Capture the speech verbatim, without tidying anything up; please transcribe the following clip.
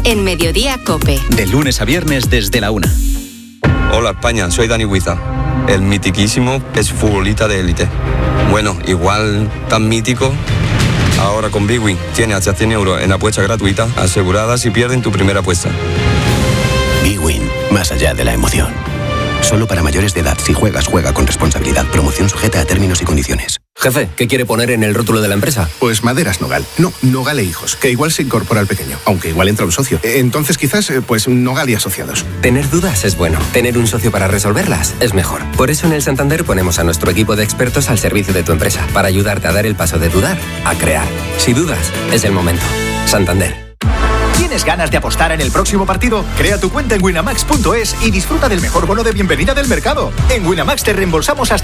en Mediodía COPE. De lunes a viernes desde la una. Hola España, soy Dani Huiza. El mitiquísimo es futbolista de élite. Bueno, igual tan mítico. Ahora con Big Win tiene hasta cien euros en apuesta gratuita asegurada si pierden tu primera apuesta. Big Win, más allá de la emoción. Solo para mayores de edad. Si juegas, juega con responsabilidad. Promoción sujeta a términos y condiciones. Jefe, ¿qué quiere poner en el rótulo de la empresa? Pues Maderas Nogal. No, Nogal e Hijos, que igual se incorpora al pequeño, aunque igual entra un socio. Entonces quizás, pues Nogal y Asociados. Tener dudas es bueno. Tener un socio para resolverlas es mejor. Por eso en el Santander ponemos a nuestro equipo de expertos al servicio de tu empresa, para ayudarte a dar el paso de dudar a crear. Si dudas, es el momento. Santander. ¿Tienes ganas de apostar en el próximo partido? Crea tu cuenta en winamax punto es y disfruta del mejor bono de bienvenida del mercado. En Winamax te reembolsamos hasta